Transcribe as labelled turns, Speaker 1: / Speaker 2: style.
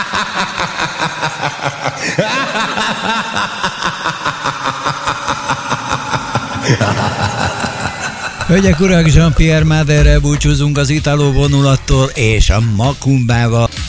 Speaker 1: Hölgyek, urak, Jean-Pierre Maderrel búcsúzunk az Italo vonulattól és a Makumbával.